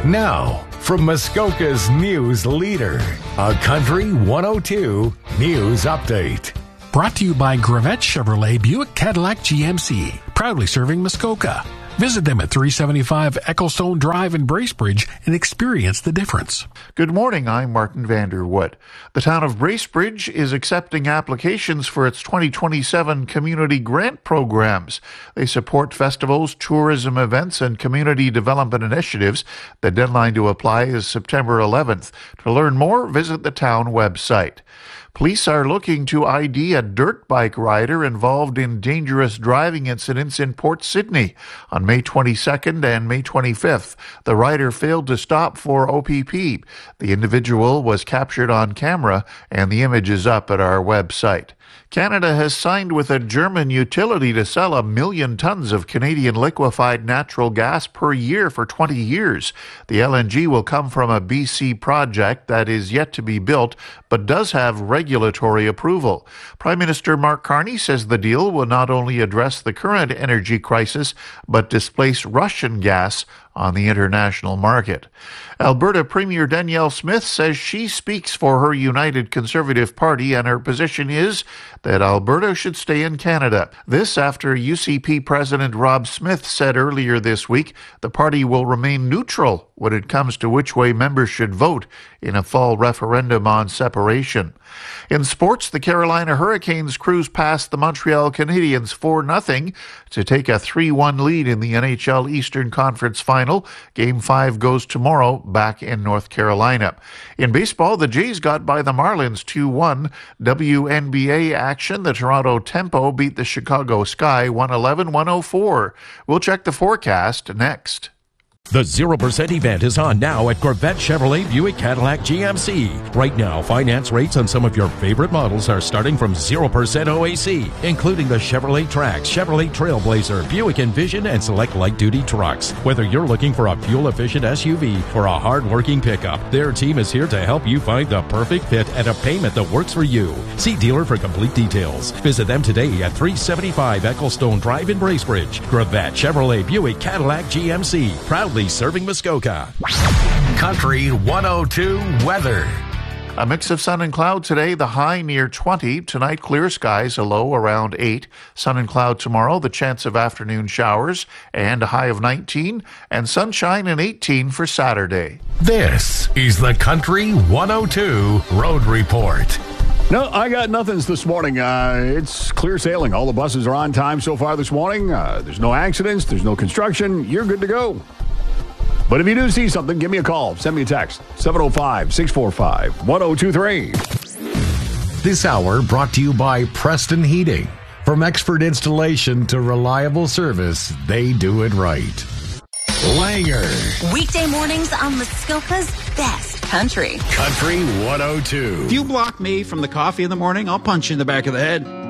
Now, from Muskoka's news leader, a Country 102 News Update. Brought to you by Gravette Chevrolet Buick Cadillac GMC, proudly serving Muskoka. Visit them at 375 Ecclestone Drive in Bracebridge and experience the difference. Good morning, I'm Martin Vanderwood. The town of Bracebridge is accepting applications for its 2027 community grant programs. They support festivals, tourism events, and community development initiatives. The deadline to apply is September 11th. To learn more, visit the town website. Police are looking to ID a dirt bike rider involved in dangerous driving incidents in Port Sydney. On May 22nd and May 25th, the rider failed to stop for OPP. The individual was captured on camera, and the image is up at our website. Canada has signed with a German utility to sell 1 million tons of Canadian liquefied natural gas per year for 20 years. The LNG will come from a BC project that is yet to be built, but does have regulatory approval. Prime Minister Mark Carney says the deal will not only address the current energy crisis, but displace Russian gas on the international market. Alberta Premier Danielle Smith says she speaks for her United Conservative Party, and her position is that Alberta should stay in Canada. This after UCP President Rob Smith said earlier this week the party will remain neutral when it comes to which way members should vote in a fall referendum on separation. In sports, the Carolina Hurricanes cruise past the Montreal Canadiens 4-0 to take a 3-1 lead in the NHL Eastern Conference Final. Game 5 goes tomorrow back in North Carolina. In baseball, the Jays got by the Marlins 2-1. WNBA action, the Toronto Tempo beat the Chicago Sky 111-104. We'll check the forecast next. The 0% event is on now at Gravette Chevrolet Buick Cadillac GMC. Right now, finance rates on some of your favorite models are starting from 0% OAC, including the Chevrolet Trax, Chevrolet Trailblazer, Buick Envision, and select light-duty trucks. Whether you're looking for a fuel-efficient SUV or a hard-working pickup, their team is here to help you find the perfect fit at a payment that works for you. See dealer for complete details. Visit them today at 375 Ecclestone Drive in Bracebridge. Gravette Chevrolet Buick Cadillac GMC, proudly serving Muskoka. Country 102 weather. A mix of sun and cloud today, the high near 20. Tonight, clear skies, a low around 8. Sun and cloud tomorrow, the chance of afternoon showers, and a high of 19. And sunshine and 18 for Saturday. This is the Country 102 Road Report. No, I got nothings this morning. It's clear sailing. All the buses are on time so far this morning. There's no accidents. There's no construction. You're good to go. But if you do see something, give me a call. Send me a text. 705-645-1023. This hour brought to you by Preston Heating. From expert installation to reliable service, they do it right. Langer. Weekday mornings on Muskoka's best country. Country 102. If you block me from the coffee in the morning, I'll punch you in the back of the head.